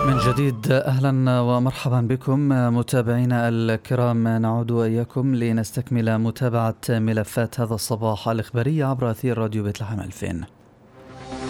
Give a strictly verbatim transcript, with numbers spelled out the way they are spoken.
من جديد أهلا ومرحبا بكم متابعينا الكرام، نعود وإياكم لنستكمل متابعة ملفات هذا الصباح الإخباري عبر أثير راديو بيت لحم ألفين.